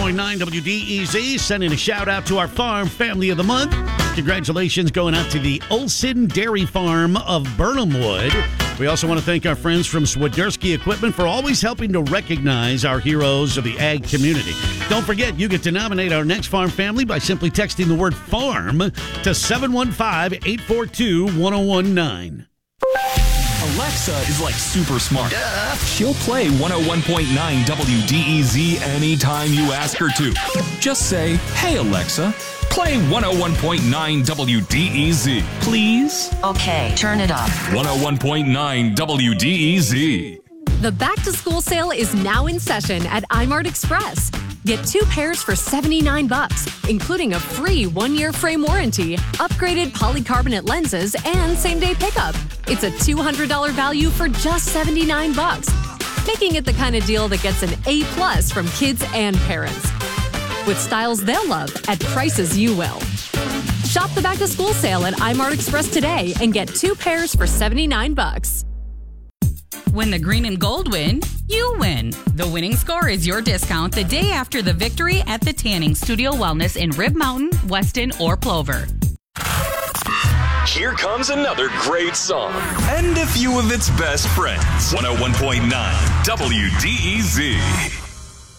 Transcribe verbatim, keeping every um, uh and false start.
point nine W D E Z. Sending a shout out to our farm family of the month. Congratulations going out to the Olson Dairy Farm of Burnhamwood. We also want to thank our friends from Swiderski Equipment for always helping to recognize our heroes of the ag community. Don't forget, you get to nominate our next farm family by simply texting the word farm to seven one five, eight four two, one zero one nine. Alexa is like super smart. Duh. She'll play one oh one point nine W D E Z anytime you ask her to. Just say, hey, Alexa, play one oh one point nine W D E Z, please. Okay, turn it up. one oh one point nine W D E Z. The back-to-school sale is now in session at iMart Express. Get two pairs for seventy-nine bucks, including a free one-year frame warranty, upgraded polycarbonate lenses, and same-day pickup. It's a two hundred dollars value for just seventy-nine bucks, making it the kind of deal that gets an A plus from kids and parents. With styles they'll love at prices you will. Shop the back-to-school sale at iMart Express today and get two pairs for seventy-nine bucks. When the green and gold win, you win. The winning score is your discount the day after the victory at the Tanning Studio Wellness in Rib Mountain, Weston, or Plover. Here comes another great song. And a few of its best friends. one oh one point nine W D E Z.